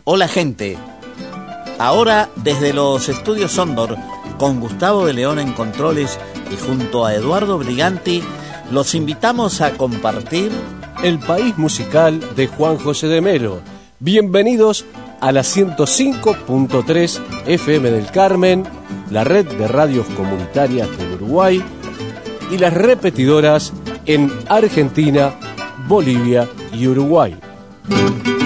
Hola gente, ahora desde los estudios Sondor, con Gustavo de León en controles y junto a Eduardo Briganti, los invitamos a compartir El País Musical de Juan José de Melo. Bienvenidos a la 105.3 FM del Carmen, la red de radios comunitarias del Uruguay y las repetidoras en Argentina, Bolivia y Uruguay.